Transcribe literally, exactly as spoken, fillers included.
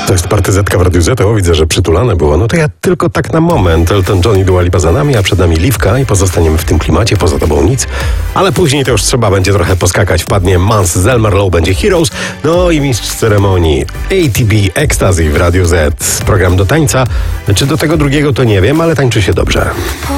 To jest partyzetka w Radiu Z. O, widzę, że przytulane było. No to ja tylko tak na moment. Elton John i Dua Lipa za nami, a przed nami Liwka i pozostaniemy w tym klimacie, poza tobą nic. Ale później to już trzeba będzie trochę poskakać. Wpadnie Mans z Elmer Low, będzie Heroes. No i mistrz ceremonii A T B Ecstasy w Radiu Z. Program do tańca. Czy do tego drugiego to nie wiem, ale tańczy się dobrze.